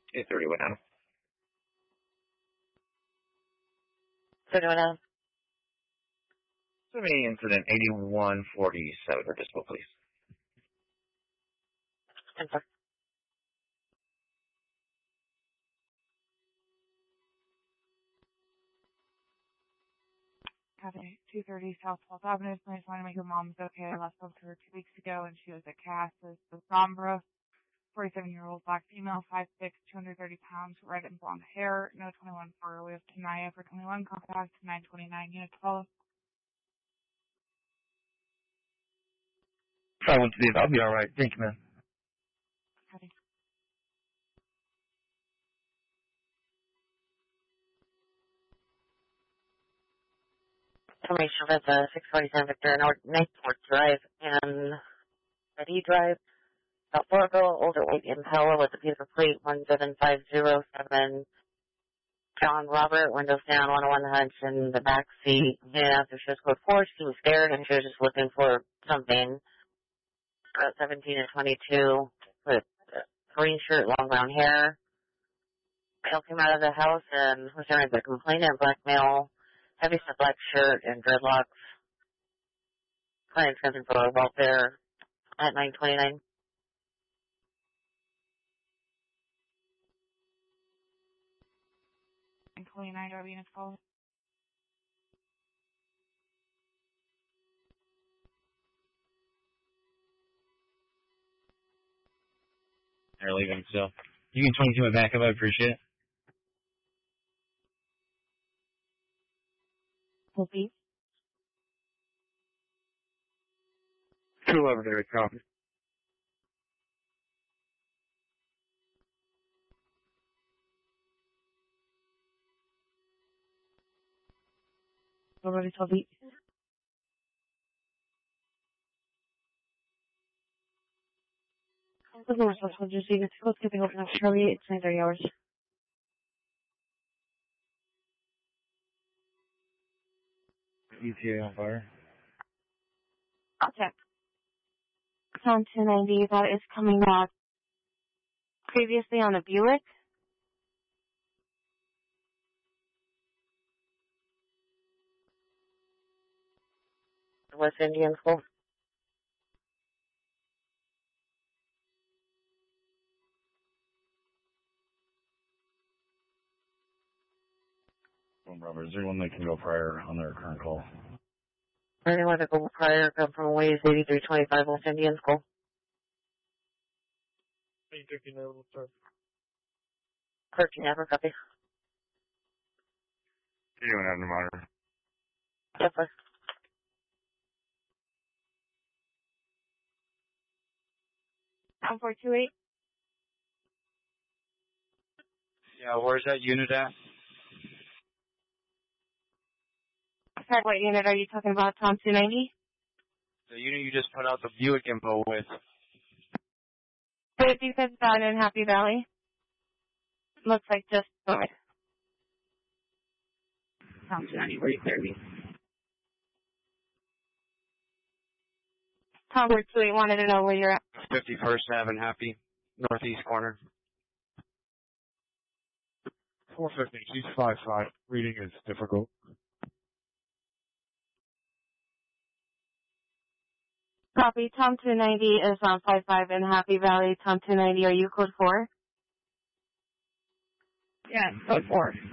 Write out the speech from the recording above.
8:30 went down. 31 out. Survey incident 8147 for dispo, please. 10-4. Cafe 230 South 12th Avenue. I just want to make her mom's okay. I last spoke to her 2 weeks ago, and she was at Cass. The Sombra, 47-year-old black female, 5'6", 230 pounds, red and blonde hair, no 21 for. We have Tanaya for 21, contact 929, unit 12. If I went to these, I'll be alright. Thank you, man. Okay. Information with 647 Victor North Ninth Drive and Ready Drive. South Fargo, older white Impala with a paper plate 17507. John Robert, windows down, 101 hunch in the back seat. And after she was code 4, she was scared and she was just looking for something. 17 and 22 with green shirt, long brown hair. Male came out of the house and was starting to complain and black male, heavy set black shirt and dreadlocks. Client present for welfare at 929. And 29 Drive, unit 12. They're leaving, so. You can 22 my backup, I appreciate it. Hopi. 211 there, copy. Already 12 feet. This is more special, just so you get to go skipping open up Charlie, it's 9:30 hours. ETA on fire. Check. Sound 290, that is coming back previously on a Buick. West Indian School. Robert, is there one that can go prior on their current call? Anyone to go prior come from Ways 8325 West Indian School. 8:59 will start. 13 Ever copy. You don't have the monitor. Yes, sir. On 428. Yeah, where's that unit at? Sorry, what unit are you talking about, Tom 290? The unit you just put out the Buick info with. But you said down in Happy Valley. Looks like just north. Tom 290, where you clear me? Tom 428 wanted to know where you're at. 51st Ave and Happy, northeast corner. 450. She's 5'5". Reading is difficult. Copy. Tom 290 is on 55 in Happy Valley. Tom 290, are you code 4? Yeah, code 4.